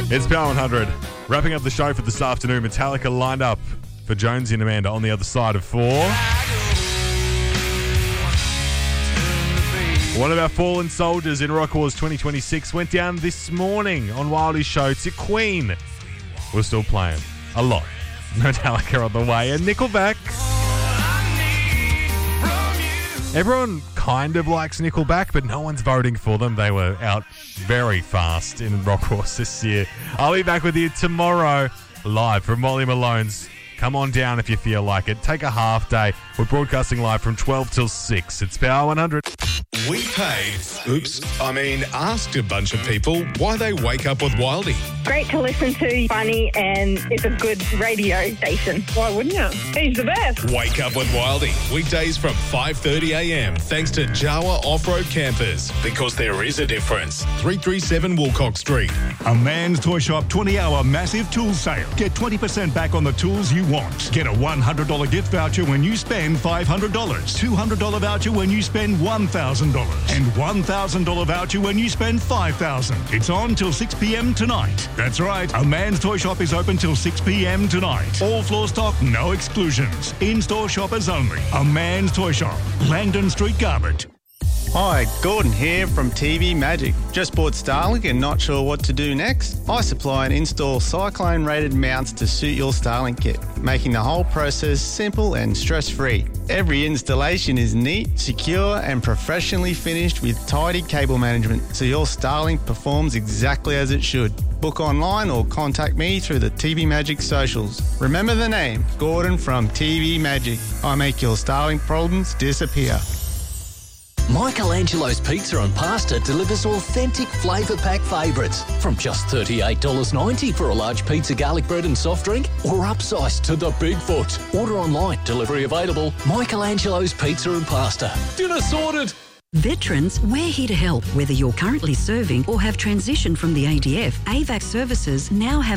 It's Power 100. Wrapping up the show for this afternoon, Metallica lined up for Jonesy and Amanda on the other side of 4. One of our fallen soldiers in Rock Wars 2026 went down this morning on Wildie's show to Queen. We're still playing a lot. Metallica on the way, and Nickelback. Everyone kind of likes Nickelback, but no one's voting for them. They were out very fast in Rock Wars this year. I'll be back with you tomorrow, live from Molly Malone's. Come on down if you feel like it. Take a half day. We're broadcasting live from 12 till 6. It's Power 100. We asked a bunch of people why they wake up with Wildie. Great to listen to, funny, and it's a good radio station. Why wouldn't you? He's the best. Wake up with Wildie. Weekdays from 5:30 a.m. thanks to Jawa Off-Road Campers. Because there is a difference. 337 Woolcock Street. A Man's Toy Shop 20-hour massive tool sale. Get 20% back on the tools you want. Get a $100 gift voucher when you spend $500. $200 voucher when you spend $1,000. And $1,000 voucher when you spend $5,000. It's on till 6 p.m. tonight. That's right. A Man's Toy Shop is open till 6 p.m. tonight. All floor stock, no exclusions. In-store shoppers only. A Man's Toy Shop. Langdon Street, Garbett. Hi, Gordon here from TV Magic. Just bought Starlink and not sure what to do next? I supply and install cyclone-rated mounts to suit your Starlink kit, making the whole process simple and stress-free. Every installation is neat, secure and professionally finished with tidy cable management, so your Starlink performs exactly as it should. Book online or contact me through the TV Magic socials. Remember the name, Gordon from TV Magic. I make your Starlink problems disappear. Michelangelo's Pizza and Pasta delivers authentic flavour pack favourites from just $38.90 for a large pizza, garlic bread and soft drink, or upsized to the Bigfoot. Order online, delivery available. Michelangelo's Pizza and Pasta. Dinner sorted! Veterans, we're here to help. Whether you're currently serving or have transitioned from the ADF, AVAC services now have